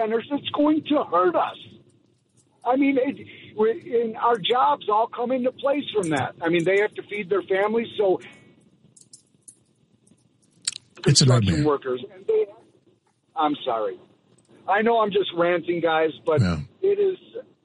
centers, it's going to hurt us. I mean, our jobs all come into place from that. I mean, they have to feed their families, so it's construction workers. And I'm sorry. I know I'm just ranting, guys, but it is.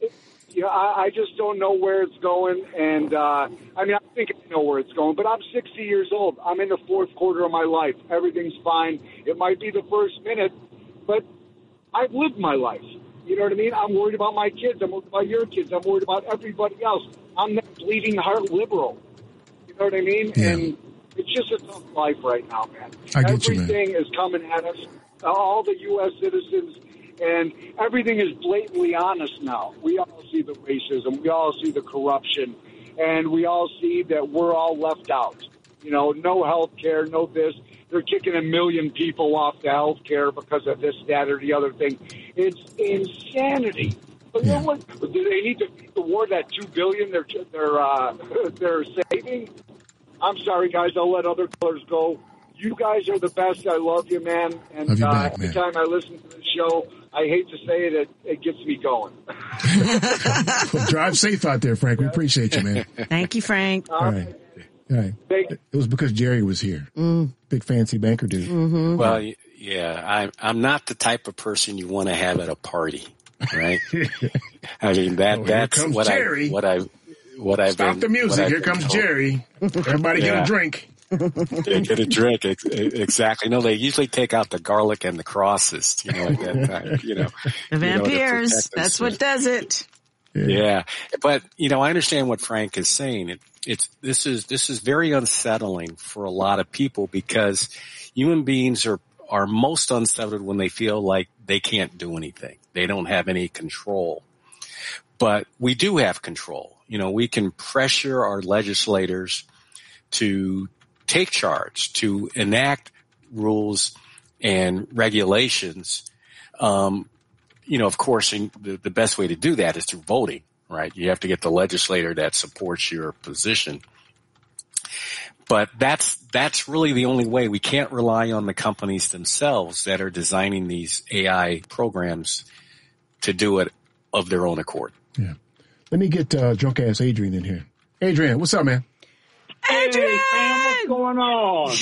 I just don't know where it's going, and I think I know where it's going. But I'm 60 years old. I'm in the fourth quarter of my life. Everything's fine. It might be the first minute, but I've lived my life. You know what I mean? I'm worried about my kids. I'm worried about your kids. I'm worried about everybody else. I'm that bleeding heart liberal. You know what I mean? Yeah. And it's just a tough life right now, man. I get you, man. Everything is coming at us. All the U.S. citizens, and everything is blatantly honest now. We all see the racism. We all see the corruption. And we all see that we're all left out. You know, no health care, no this. They're kicking 1 million people off the health care because of this, that, or the other thing. It's insanity. But you know what? Do they need to feed the war that $2 billion they're saving? I'm sorry, guys. I'll let other callers go. You guys are the best. I love you, man. And love you back, every time I listen to the show, I hate to say it, it gets me going. Well, drive safe out there, Frank. We appreciate you, man. Thank you, Frank. All right. It was because Jerry was here. Big fancy banker dude. Mm-hmm. Well, yeah, I'm not the type of person you want to have at a party, right? I mean, that's what Jerry. I've Stop the music. Here comes Jerry. Everybody get a drink. They get a drink. Exactly. No, they usually take out the garlic and the crosses, at that time, The vampires. That's what does it. Yeah. But, I understand what Frank is saying. This is very unsettling for a lot of people because human beings are most unsettled when they feel like they can't do anything. They don't have any control. But we do have control. We can pressure our legislators to take charge, to enact rules and regulations. Of course, the best way to do that is through voting, right? You have to get the legislator that supports your position. But that's really the only way. We can't rely on the companies themselves that are designing these AI programs to do it of their own accord. Yeah. Let me get drunk ass Adrian in here. Adrian, what's up, man? Adrian! Hey, fam, what's going on?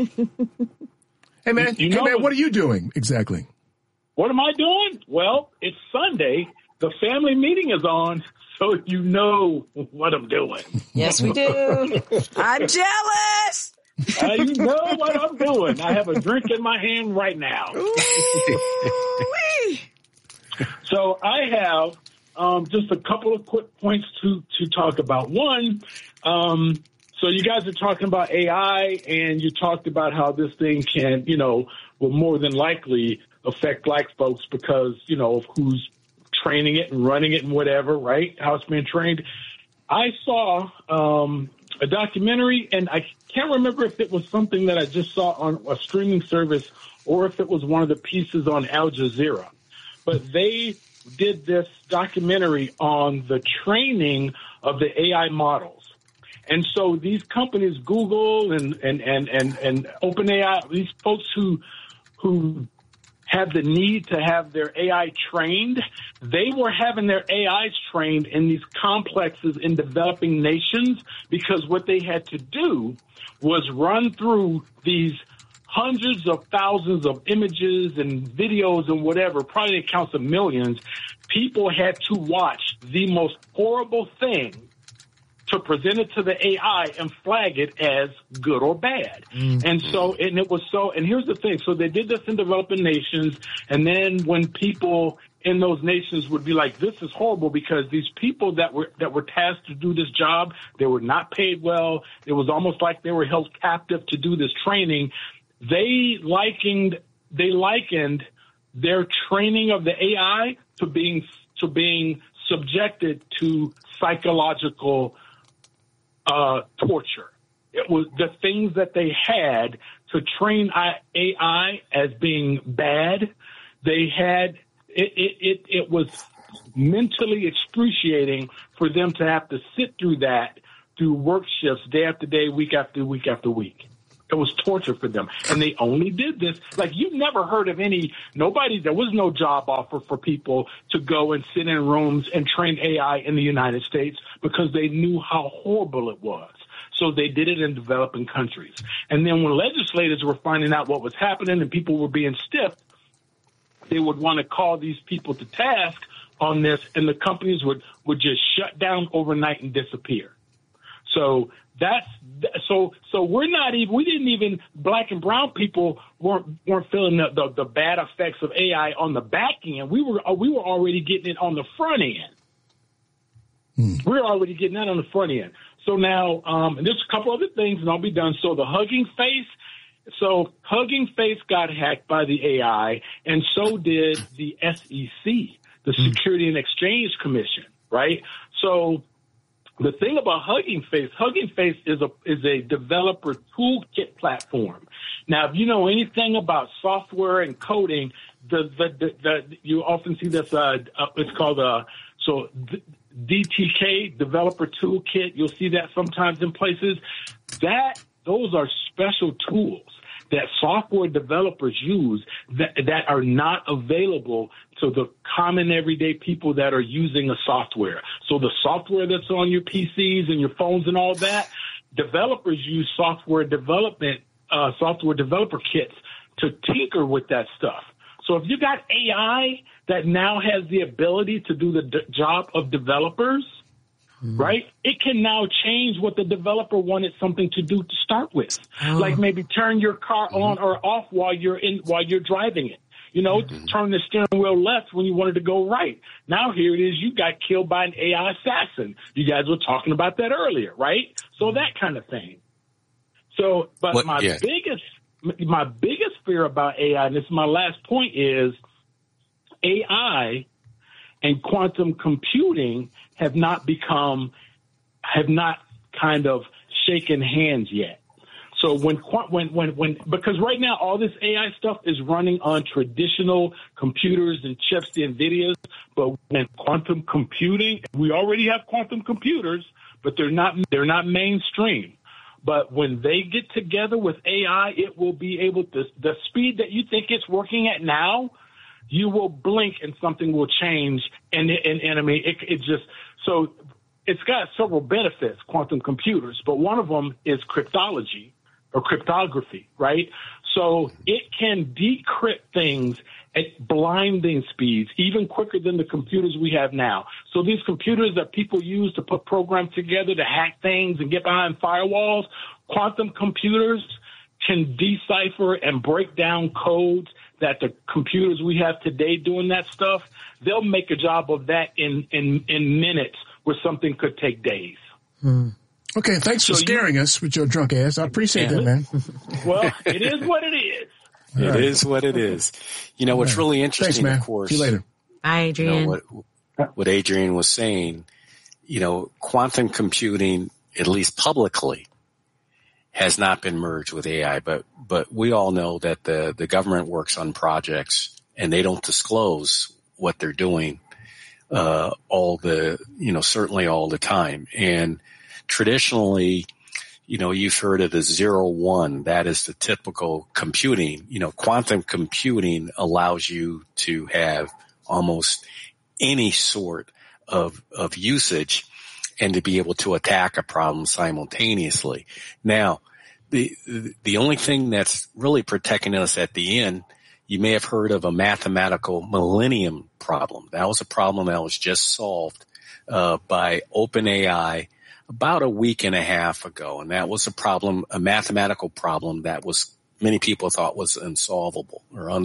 Hey, man. What are you doing exactly? What am I doing? Well, it's Sunday. The family meeting is on, so you know what I'm doing. Yes, we do. I'm jealous. You know what I'm doing. I have a drink in my hand right now. So I have just a couple of quick points to talk about. One, so you guys are talking about AI, and you talked about how this thing can, will more than likely affect black folks because, of who's training it and running it and whatever, right? How it's being trained. I saw a documentary, and I can't remember if it was something that I just saw on a streaming service or if it was one of the pieces on Al Jazeera. But they did this documentary on the training of the AI models. And so these companies, Google and OpenAI, these folks who have the need to have their AI trained, they were having their AIs trained in these complexes in developing nations because what they had to do was run through these hundreds of thousands of images and videos and whatever, probably counts of millions. People had to watch the most horrible thing to present it to the AI and flag it as good or bad. Mm-hmm. And here's the thing. So they did this in developing nations. And then when people in those nations would be like, this is horrible because these people that were tasked to do this job, they were not paid well. It was almost like they were held captive to do this training. They likened their training of the AI to being subjected to psychological torture. It was the things that they had to train AI as being bad. They had it was mentally excruciating for them to have to sit through that through work shifts day after day, week after week after week. It was torture for them. And they only did this. Like, you've never heard of there was no job offer for people to go and sit in rooms and train AI in the United States because they knew how horrible it was. So they did it in developing countries. And then when legislators were finding out what was happening and people were being stiffed, they would want to call these people to task on this, and the companies would just shut down overnight and disappear. So we didn't even, black and brown people weren't feeling the bad effects of AI on the back end. We were already getting it on the front end. We were already getting that on the front end. So now, and there's a couple other things, and I'll be done. So the Hugging Face. So Hugging Face got hacked by the AI, and so did the SEC, the Security and Exchange Commission, right? So the thing about Hugging Face is a developer toolkit platform. Now, if you know anything about software and coding, you often see this. It's called DTK, Developer Toolkit. You'll see that sometimes in places. Those are special tools that software developers use that are not available to the common everyday people that are using a software. So the software that's on your PCs and your phones and all that, developers use software developer kits to tinker with that stuff. So if you got AI that now has the ability to do the job of developers, right? It can now change what the developer wanted something to do to start with. Like maybe turn your car on or off while you're driving it. You know, turn the steering wheel left when you wanted to go right. Now here it is, you got killed by an AI assassin. You guys were talking about that earlier, right? So that kind of thing. So, but my biggest fear about AI, and this is my last point, is AI and quantum computing have not kind of shaken hands yet. So because right now all this AI stuff is running on traditional computers and chips, the NVIDIAs, but when quantum computing, we already have quantum computers, but they're not mainstream. But when they get together with AI, it will be able to, the speed that you think it's working at now, you will blink and something will change. And I mean, it just, so it's got several benefits, quantum computers, but one of them is cryptology or cryptography, right? So it can decrypt things at blinding speeds, even quicker than the computers we have now. So these computers that people use to put programs together to hack things and get behind firewalls, quantum computers can decipher and break down codes that the computers we have today doing that stuff, they'll make a job of that in minutes where something could take days. Okay, thanks for scaring us with your drunk ass. I appreciate that, man. Well, it is what it is. It is what it is. You know, what's really interesting, Thanks, man. of course. See you later. Bye, Adrian. You know, what Adrian was saying, you know, quantum computing, at least publicly, has not been merged with AI, but we all know that the government works on projects and they don't disclose what they're doing, certainly all the time. And traditionally, you know, you've heard of the 0-1. That is the typical computing. You know, quantum computing allows you to have almost any sort of usage and to be able to attack a problem simultaneously. Now, the only thing that's really protecting us at the end, you may have heard of a mathematical millennium problem. That was a problem that was just solved by OpenAI about a week and a half ago, and that was a mathematical problem that was many people thought was unsolvable.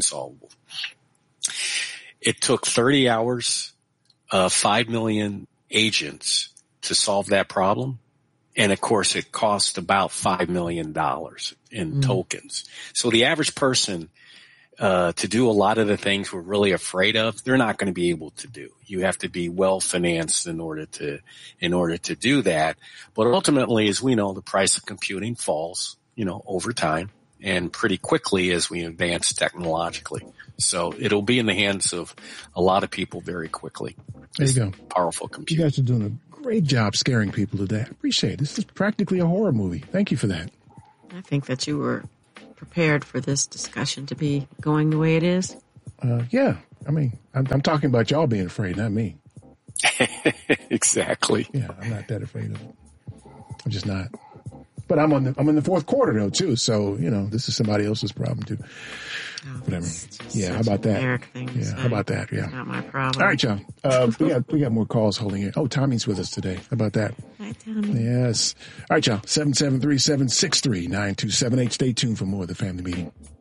It took 30 hours, 5 million agents to solve that problem. And of course, it cost about $5 million in tokens. So the average person, to do a lot of the things we're really afraid of, they're not going to be able to do. You have to be well financed in order to do that. But ultimately, as we know, the price of computing falls, you know, over time and pretty quickly as we advance technologically. So it'll be in the hands of a lot of people very quickly. There you go. Powerful computing. You guys are doing a great job scaring people today. I appreciate it. This is practically a horror movie. Thank you for that. I think that you were prepared for this discussion to be going the way it is. Yeah. I mean, I'm talking about y'all being afraid, not me. Exactly. Yeah, I'm not that afraid of it. I'm just not. But I'm in the fourth quarter though too, so this is somebody else's problem too. Whatever. Yeah, how about that? Yeah, how about that? Yeah, not my problem. All right, y'all. We got more calls holding it. Oh, Tommy's with us today. How about that? Hi, Tommy. Yes. All right, y'all. 773-763-9278. Stay tuned for more of the Family Meeting.